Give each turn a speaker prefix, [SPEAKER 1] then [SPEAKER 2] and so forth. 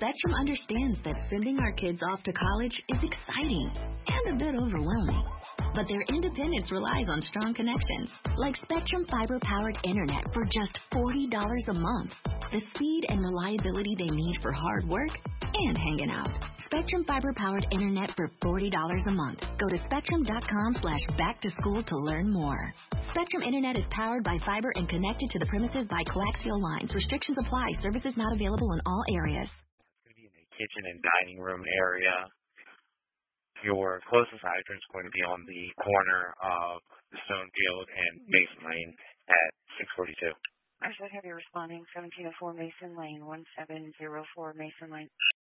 [SPEAKER 1] Spectrum understands that sending our kids off to college is exciting and a bit overwhelming. But their independence relies on strong connections, like Spectrum fiber-powered internet for just $40 a month. The speed and reliability they need for hard work and hanging out. Spectrum fiber-powered internet for $40 a month. Go to spectrum.com/back-to-school to learn more. Spectrum internet is powered by fiber and connected to the premises by coaxial lines. Restrictions apply. Services not available in all areas.
[SPEAKER 2] It's going to be in the kitchen and dining room area. Your closest hydrant is going to be on the corner of Stonefield and Mason Lane at 642.
[SPEAKER 3] I should have you responding 1704 Mason Lane, 1704 Mason Lane.